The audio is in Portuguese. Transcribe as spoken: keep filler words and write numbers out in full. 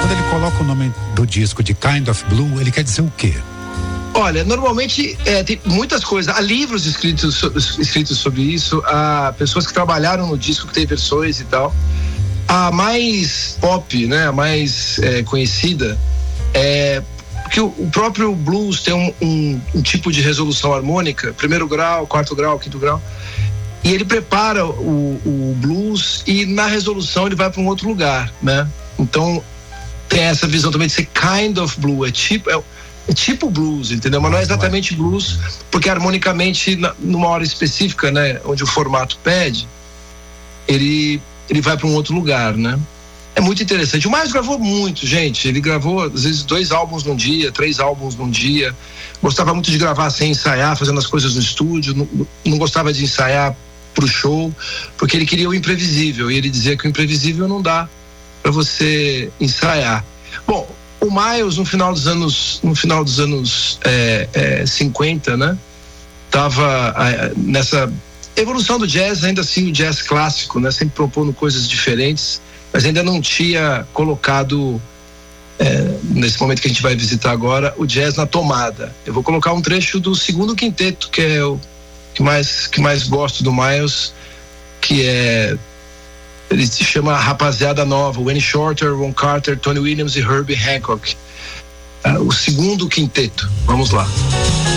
Quando ele coloca o nome do disco de Kind of Blue, ele quer dizer o quê? Olha, normalmente é, tem muitas coisas. Há livros escritos, escritos sobre isso, há pessoas que trabalharam no disco, que tem versões e tal. A mais pop, né, a mais é, conhecida é que o, o próprio blues tem um, um, um tipo de resolução harmônica, primeiro grau, quarto grau, quinto grau, e ele prepara o, o blues e na resolução ele vai para um outro lugar, né? Então tem essa visão também de ser kind of blue, é tipo, é, é tipo blues, entendeu? Mas não é exatamente blues, porque harmonicamente, na, numa hora específica, né, onde o formato pede, ele, ele vai para um outro lugar, né? É muito interessante. O Miles gravou muito, gente. Ele gravou, às vezes, dois álbuns num dia, três álbuns num dia. Gostava muito de gravar sem ensaiar, fazendo as coisas no estúdio. Não, não gostava de ensaiar pro show, porque ele queria o imprevisível. E ele dizia que o imprevisível não dá para você ensaiar. Bom, o Miles, no final dos anos, no final dos anos é, é, cinquenta, né? Tava é, nessa evolução do jazz, ainda assim o jazz clássico, né? Sempre propondo coisas diferentes, mas ainda não tinha colocado, é, nesse momento que a gente vai visitar agora, o jazz na tomada. Eu vou colocar um trecho do segundo quinteto, que é o que mais, que mais gosto do Miles, que é, ele se chama Rapaziada Nova, Wayne Shorter, Ron Carter, Tony Williams e Herbie Hancock. Uh, o segundo quinteto. Vamos lá.